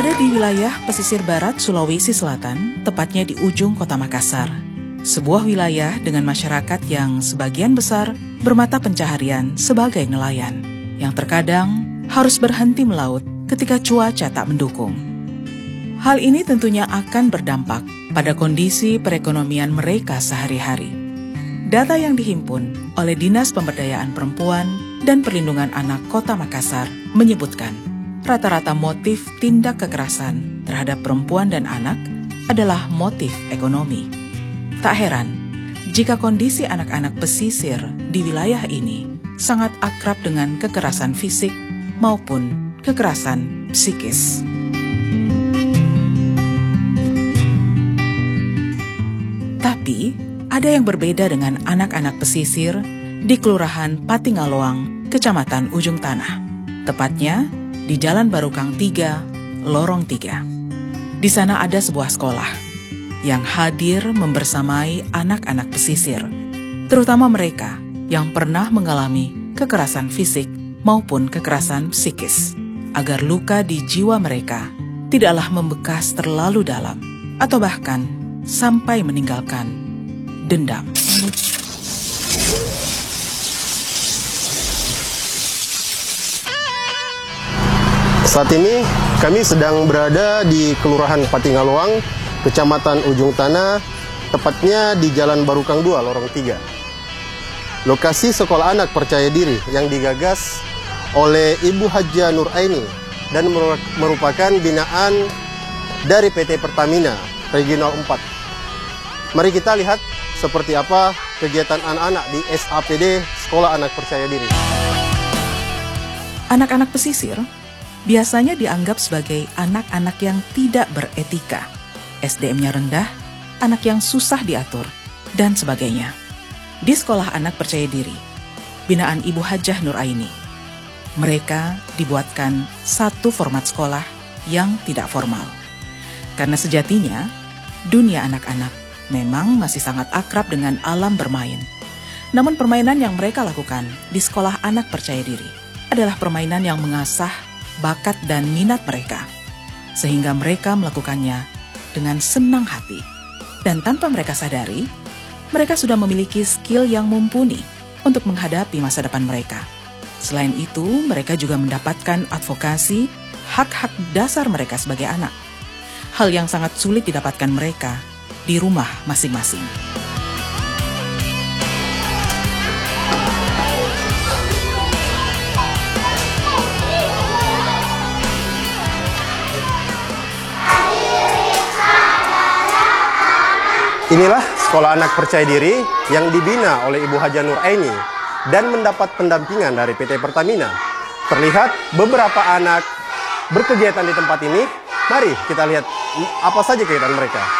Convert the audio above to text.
Berada di wilayah pesisir barat Sulawesi Selatan, tepatnya di ujung kota Makassar. Sebuah wilayah dengan masyarakat yang sebagian besar bermata pencaharian sebagai nelayan, yang terkadang harus berhenti melaut ketika cuaca tak mendukung. Hal ini tentunya akan berdampak pada kondisi perekonomian mereka sehari-hari. Data yang dihimpun oleh Dinas Pemberdayaan Perempuan dan Perlindungan Anak Kota Makassar menyebutkan rata-rata motif tindak kekerasan terhadap perempuan dan anak adalah motif ekonomi. Tak heran jika kondisi anak-anak pesisir di wilayah ini sangat akrab dengan kekerasan fisik maupun kekerasan psikis. Tapi, ada yang berbeda dengan anak-anak pesisir di Kelurahan Patingaloang, Kecamatan Ujung Tanah. Tepatnya di Jalan Barukang 3, Lorong 3. Di sana ada sebuah sekolah yang hadir membersamai anak-anak pesisir, terutama mereka yang pernah mengalami kekerasan fisik maupun kekerasan psikis, agar luka di jiwa mereka tidaklah membekas terlalu dalam atau bahkan sampai meninggalkan dendam. Saat ini kami sedang berada di Kelurahan Patingaloang, Kecamatan Ujung Tanah, tepatnya di Jalan Barukang 2, Lorong 3. Lokasi sekolah anak percaya diri yang digagas oleh Ibu Hajah Nur Aini dan merupakan binaan dari PT Pertamina Regional 4. Mari kita lihat seperti apa kegiatan anak-anak di SAPD Sekolah Anak Percaya Diri. Anak-anak pesisir biasanya dianggap sebagai anak-anak yang tidak beretika, SDM-nya rendah, anak yang susah diatur, dan sebagainya. Di Sekolah Anak Percaya Diri, binaan Ibu Hajah Nur Aini, mereka dibuatkan satu format sekolah yang tidak formal. Karena sejatinya, dunia anak-anak memang masih sangat akrab dengan alam bermain. Namun permainan yang mereka lakukan di Sekolah Anak Percaya Diri adalah permainan yang mengasah bakat dan minat mereka, sehingga mereka melakukannya dengan senang hati. Dan tanpa mereka sadari, mereka sudah memiliki skill yang mumpuni untuk menghadapi masa depan mereka. Selain itu, mereka juga mendapatkan advokasi hak-hak dasar mereka sebagai anak. Hal yang sangat sulit didapatkan mereka di rumah masing-masing. Inilah Sekolah Anak Percaya Diri yang dibina oleh Ibu Hajah Nur Aini dan mendapat pendampingan dari PT Pertamina. Terlihat beberapa anak berkegiatan di tempat ini. Mari kita lihat apa saja kegiatan mereka.